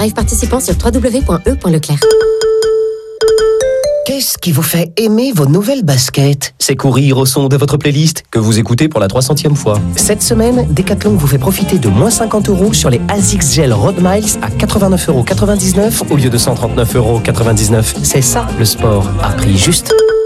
drive participant sur www.e.leclerc. Qu'est-ce qui vous fait aimer vos nouvelles baskets? C'est courir au son de votre playlist que vous écoutez pour la 300e fois. Cette semaine, Decathlon vous fait profiter de moins 50 € sur les ASICS Gel Road Miles à 89,99 € au lieu de 139,99 €. C'est ça le sport à prix juste.